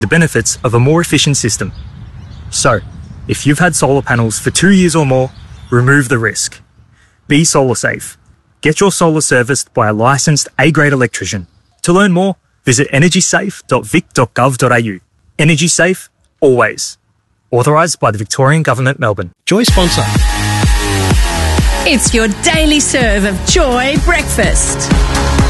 the benefits of a more efficient system. So, if you've had solar panels for 2 years or more, remove the risk. Be solar safe. Get your solar serviced by a licensed A-grade electrician. To learn more, visit energysafe.vic.gov.au. Energy safe, always. Authorised by the Victorian Government, Melbourne. Joy sponsor. It's your daily serve of Joy breakfast.